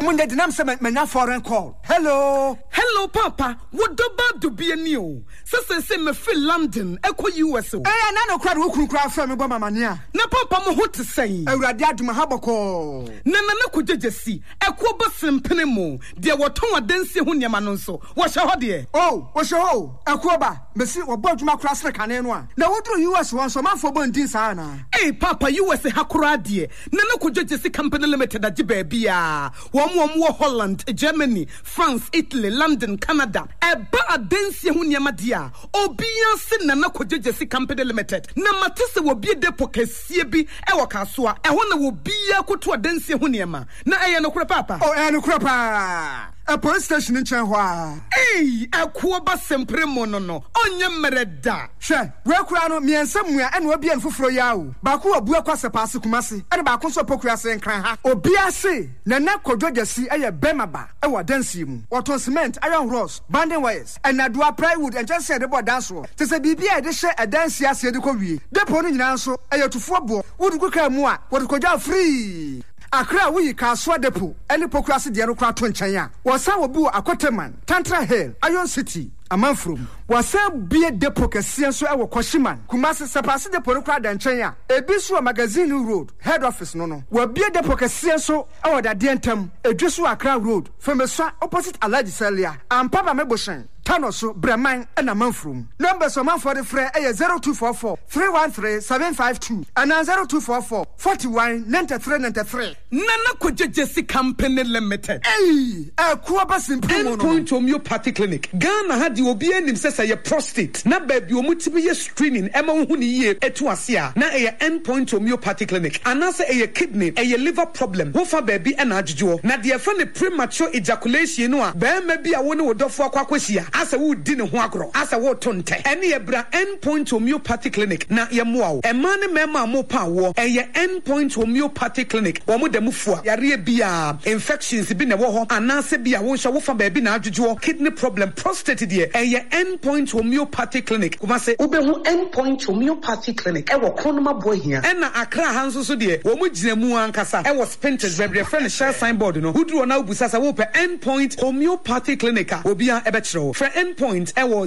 Munde dinam se menya foreign call. Hello Papa, what do be a new? Se me feel London, Echo US. Na no crowd who crowd from me mama nia. Na papa mo what to say. Awurade aduma habako. Na ko jejesi. Ekwo bosim penemo. De woton adansi ho niam no nso. Wo hye ho de. Oh, wo hye ho. Ekwo ba, mesi wo bodwuma kra sre kane no a. Na wodru US won so manfo bondin sa na. Hey papa, US hakura de. Na ko jejesi company limited agiba bia. Wo Holland, Germany, France, Italy, London, Canada. Eba adansi ho niam dia. Obia se na ko jejesi company limited. Na matese wo bie depo kesie bi e wo kasoa. E ho na wo bia koto adansi ho niam. Na eye no kura papa. Oh, no kura pa. A police station in Chenhua. Hey, a kuoba sempre monono. Onye mereda. She, we kura no me somewhere and we be en fufuro yawo. Ba ko abu akwase paase kumase. E ba ko so pokura se nkran ha. Obi ase na na kodwogesi eye bemaba e wa dansi mu. Waton cement, iron rods, banding wires, and na dua plywood and just said about dance wo. Te se bibia e de hye e dansi ase de ko wie. Depo no nyina so eye tufo bo. Wodu ko ka mu a, wodu kodwa free. Akra we Kaswa Depo, any pokrasi de no krato nkyanya. Wasa wo bi wo Akoteman, Tantra Hill, Iron City, Amanfrom. Wasa bie depo kese so e wo Koshiman. Kumasi sepase depo no krada nkyanya. Ebi so magazine road, head office no. Wa bie depo kese so e wo dade ntam. Edweso Akra road, Femeswa opposite Alaji Celia. Ampaba Meboshen. Tanoso Breman and Amanfrom. Numbers of man for the free 0244 313 752 and 0244 41 9393. Nana Kojesi Company Limited. Hey, a Kuaba Endpoint Homeopathy Clinic. Ghana had the Obian himself a prostate. Na baby omutibi screening. Emma huni ye etuasia. Na a Endpoint Homeopathy Clinic. Anasa a kidney, a liver problem. Wofa baby and ajujo. Na the friend premature ejaculation. No, bear maybe a one would offer quaquasia. Asa wo di ne ho agro asa wo tonte ene ebra Endpoint Homeopathy Clinic na ye moa e man mema mo pa wo eye Endpoint Homeopathy Clinic wo mo dem fua yare bia infections bi ne wo ho anase bia wo hwa wo fa ba bi na adwodwo kidney problem prostate de eye Endpoint Homeopathy Clinic kuma se wo be hu Endpoint Homeopathy Clinic e wo konoma boy hia e na Akra hanso so de wo mo gina mu ankasa e wo Spintex bebre friend share signboard no huduro na obusa sa wo pe Endpoint Homeopathy Clinic obia e be kire for Endpoint ewo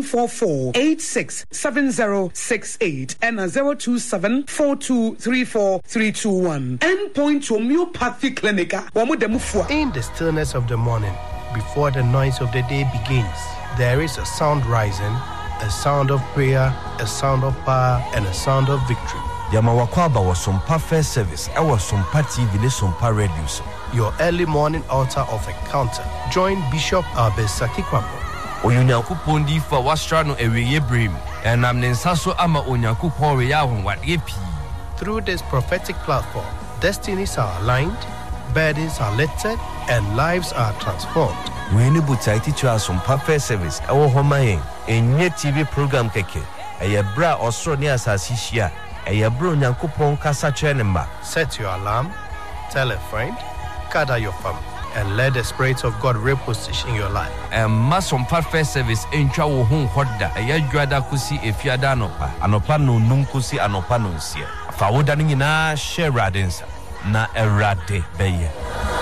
0244 867068 and 027 4234321. Endpoint Homeopathy Clinic. In the stillness of the morning, before the noise of the day begins, there is a sound rising, a sound of prayer, a sound of power, and a sound of victory. Yamawakwaba was some first service. I was some TV, some radio. Your early morning altar of encounter. Join Bishop Albesati Kwambo. Onyankopon di fa wastra no eweye brim enam ne nsaso ama onyankopon we ya honwade pi. Through this prophetic platform, destinies are aligned, burdens are lifted, and lives are transformed. We need to teach us some perfect service. Our home enye TV program keke. Eye bra osro ni asasi hia. Eye bro onyankopon kasa chenemba. Set your alarm, tell a friend, gather your family, and let the Spirit of God reposition your life. Masom perfect service entwa wo hu hoda ayadwada kusi efiada anopa anopa no nunkusi anopa no nsia fa woda no nyina share radensa na erade beye.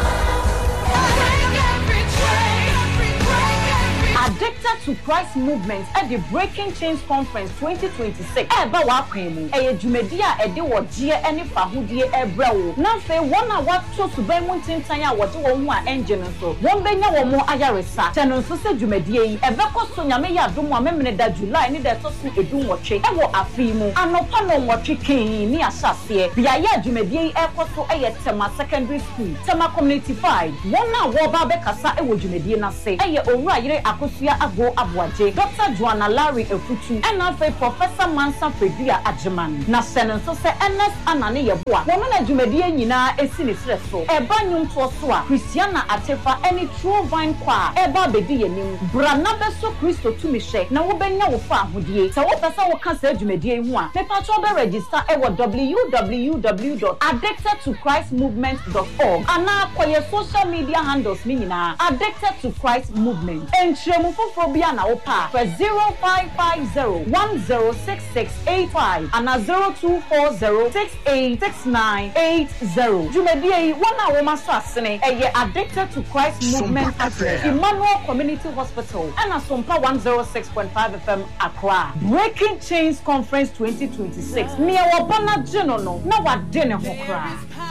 Addicted to Christ Movement at the Breaking Chains Conference 2026. Eba wa kwemu. Eye dwumedia ede wo gie ene fahudie ebra wo. Na fe wona wato suban muntintan ya wote wo hu a engine so. Won benya wo mo ayaresa. Teno so se dwumedie yi ebekọ so nyame ya dom a memene da July ni da so so edum wotwe. Ewo afi mu. Anopa no wotwe kin ni asase. Bia ya dwumedie yi ekoso eye Tema Secondary School. Tema Community 5. Wona wo ba bekasa ewo dwumedie na se. Eye owura yire Akosia Ago Abuaje, Dr. Joanna Larry Efutu, and also Professor Mansa Fredua Ajeman. Na senen so se Ernest Anane Yeboa. Woman na dwumadie nyina esini sreso. Eba nyum to so a Christiana Atefa any True Vine Choir. Eba bedi yenim. Brana beso Kristo tumishe. Na wo benya wo fa ahodie. Se wo pesa wo kan se dwumadie hu a. Mepa to be register ewo www.addictedtochristmovement.org. Ana kwa social media handles mi nyina Addicted to Christ Movement. Entremu foforo bia na opa for 0550106685 and 0240686980. Jumedie wana woma so asene eye Addicted to Christ Movement at Emmanuel Community Hospital and Asompa 106.5 FM Accra. Breaking Chains Conference 2026. Near Wabana Genono, na wadene hokra.